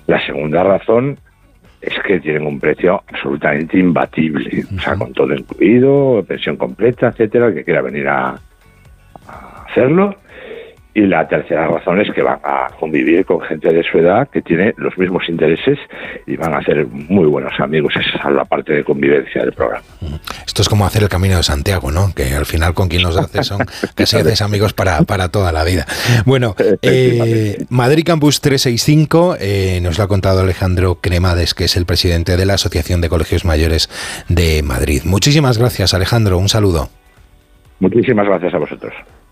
La segunda razón es que tienen un precio absolutamente imbatible, o sea, con todo incluido, pensión completa, etcétera, el que quiera venir a hacerlo. Y la tercera razón es que van a convivir con gente de su edad que tiene los mismos intereses y van a ser muy buenos amigos. Esa es la parte de convivencia del programa. Esto es como hacer el Camino de Santiago, ¿no? Que al final con quien los haces son casi haces amigos para toda la vida. Bueno, Madrid Campus 365 nos lo ha contado Alejandro Cremades, que es el presidente de la Asociación de Colegios Mayores de Madrid. Muchísimas gracias, Alejandro. Un saludo. Muchísimas gracias a vosotros.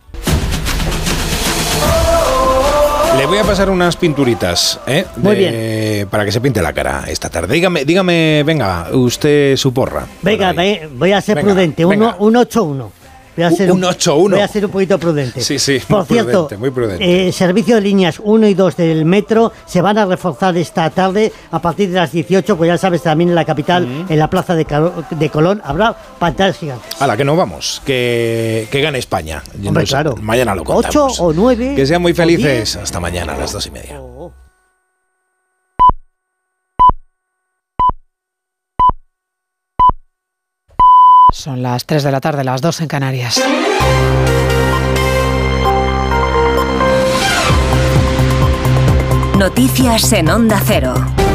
Le voy a pasar unas pinturitas, Muy bien. Para que se pinte la cara esta tarde. Dígame, venga, usted su porra. Venga, voy a ser prudente. Un 8-1. Voy a ser un 8-1. Voy a ser un poquito prudente. Sí, Por cierto, muy prudente. Servicio de líneas 1 y 2 del metro se van a reforzar esta tarde a partir de las 18, pues ya sabes, también en la capital, en la plaza de Colón, habrá pantallas gigantes. ¡Hala, que nos vamos! Que gane España. Hombre, claro. Mañana lo contamos. 8 o 9. Que sean muy felices. Hasta mañana a las 2:30. Son las 3 de la tarde, las 2 en Canarias. Noticias en Onda Cero.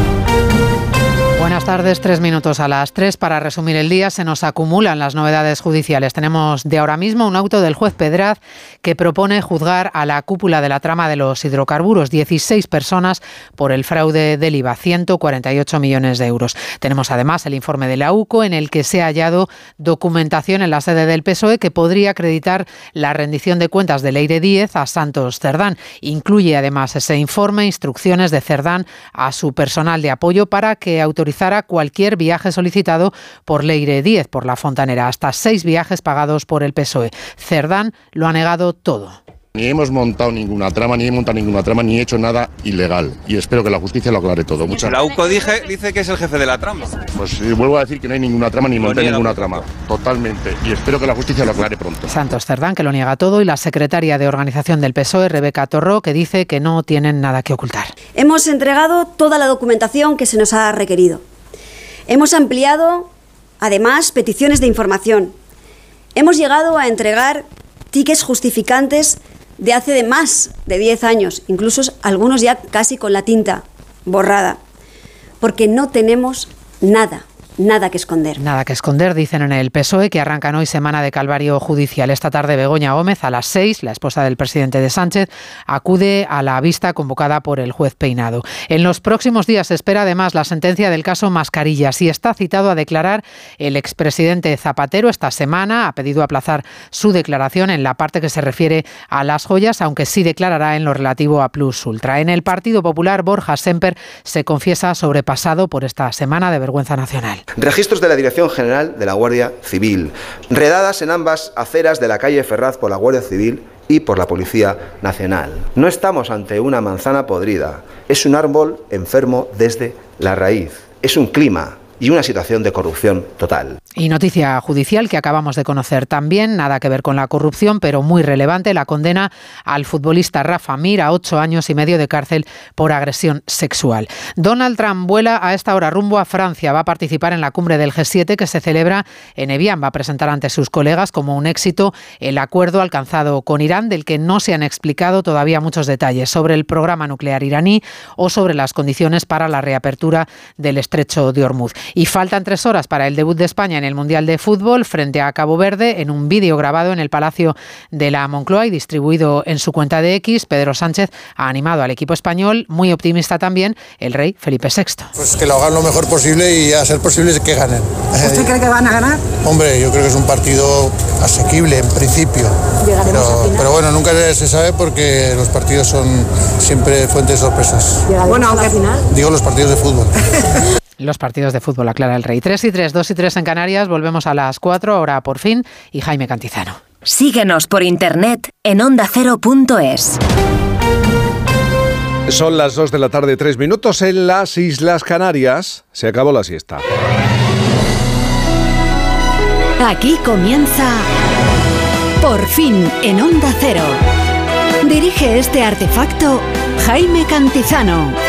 Buenas tardes, 3 minutos a las 3. Para resumir el día, se nos acumulan las novedades judiciales. Tenemos de ahora mismo un auto del juez Pedraz que propone juzgar a la cúpula de la trama de los hidrocarburos, 16 personas por el fraude del IVA, 148 millones de euros. Tenemos además el informe de la UCO en el que se ha hallado documentación en la sede del PSOE que podría acreditar la rendición de cuentas de Leire Díez a Santos Cerdán. Incluye además ese informe instrucciones de Cerdán a su personal de apoyo para que autorizara cualquier viaje solicitado por Leire Díez, por la fontanera, hasta 6 viajes pagados por el PSOE. Cerdán lo ha negado todo. Ni hemos montado ninguna trama, ni he hecho nada ilegal. Y espero que la justicia lo aclare todo. La UCO dice que es el jefe de la trama. Pues vuelvo a decir que no hay ninguna trama, ni monté ninguna trama. Totalmente. Y espero que la justicia lo aclare pronto. Santos Cerdán, que lo niega todo, y la secretaria de organización del PSOE, Rebeca Torró, que dice que no tienen nada que ocultar. Hemos entregado toda la documentación que se nos ha requerido. Hemos ampliado, además, peticiones de información. Hemos llegado a entregar tickets justificantes de hace de más de 10 años, incluso algunos ya casi con la tinta borrada, porque no tenemos nada que esconder. Nada que esconder, dicen en el PSOE, que arrancan hoy semana de calvario judicial. Esta tarde Begoña Gómez, a las 6, la esposa del presidente de Sánchez, acude a la vista convocada por el juez Peinado. En los próximos días se espera además la sentencia del caso Mascarillas y está citado a declarar el expresidente Zapatero. Esta semana ha pedido aplazar su declaración en la parte que se refiere a las joyas, aunque sí declarará en lo relativo a Plus Ultra. En el Partido Popular, Borja Sémper se confiesa sobrepasado por esta semana de vergüenza nacional. Registros de la Dirección General de la Guardia Civil, redadas en ambas aceras de la calle Ferraz por la Guardia Civil y por la Policía Nacional. No estamos ante una manzana podrida, es un árbol enfermo desde la raíz, es un clima y una situación de corrupción total. Y noticia judicial que acabamos de conocer también, nada que ver con la corrupción, pero muy relevante, la condena al futbolista Rafa Mir a 8 años y medio de cárcel por agresión sexual. Donald Trump vuela a esta hora rumbo a Francia, va a participar en la cumbre del G7 que se celebra en Evian, va a presentar ante sus colegas como un éxito el acuerdo alcanzado con Irán, del que no se han explicado todavía muchos detalles sobre el programa nuclear iraní o sobre las condiciones para la reapertura del estrecho de Hormuz. Y faltan 3 horas para el debut de España en el Mundial de Fútbol frente a Cabo Verde. En un vídeo grabado en el Palacio de la Moncloa y distribuido en su cuenta de X, Pedro Sánchez ha animado al equipo español, muy optimista también, el rey Felipe VI. Pues que lo hagan lo mejor posible y a ser posible que ganen. ¿Usted cree que van a ganar? Hombre, yo creo que es un partido asequible en principio. Pero bueno, nunca se sabe porque los partidos son siempre fuente de sorpresas. Bueno, aunque al final. Digo los partidos de fútbol. Los partidos de fútbol, aclara el rey. 3 y 3, 2 y 3 en Canarias. Volvemos a las 4, ahora por fin, y Jaime Cantizano. Síguenos por internet en ondacero.es. Son las 2 de la tarde, 3 minutos en las Islas Canarias. Se acabó la siesta. Aquí comienza Por fin en Onda Cero. Dirige este artefacto Jaime Cantizano.